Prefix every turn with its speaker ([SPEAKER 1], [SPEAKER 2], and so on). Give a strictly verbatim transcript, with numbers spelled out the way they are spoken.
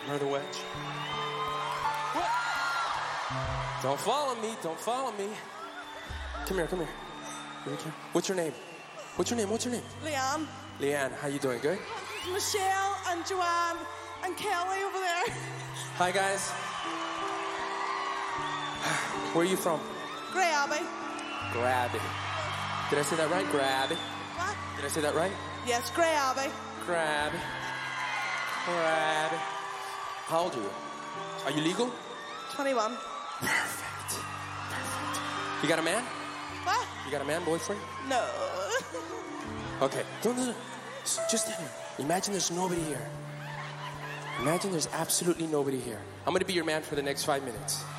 [SPEAKER 1] her the wedge. What? Don't follow me. Don't follow me. Come here, come here. Here we go. What's your name? What's your name? What's your name?
[SPEAKER 2] Leanne.
[SPEAKER 1] Leanne, how you doing? Good?
[SPEAKER 2] Michelle and Joanne and Kelly over there.
[SPEAKER 1] Hi, guys. Where are you from?
[SPEAKER 2] Grey Abbey.
[SPEAKER 1] Grabby. Did I say that right? Grabby.
[SPEAKER 2] What?
[SPEAKER 1] Did I say that right?
[SPEAKER 2] Yes, Grey Abbey.
[SPEAKER 1] Grabby. Grabby. How old are you? Are you legal?
[SPEAKER 2] twenty-one.
[SPEAKER 1] Perfect. Perfect. You got a man?
[SPEAKER 2] What?
[SPEAKER 1] You got a man, boyfriend?
[SPEAKER 2] No.
[SPEAKER 1] Okay. Don't, don't, just stand here. Imagine there's nobody here. Imagine there's absolutely nobody here. I'm going to be your man for the next five minutes.